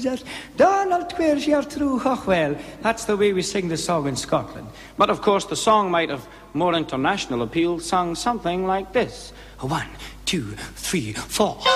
Cruisers. Donald Queers your true well. That's the way we sing the song in Scotland. But of course, the song might have more international appeal, sung something like this. 1, 2, 3, 4.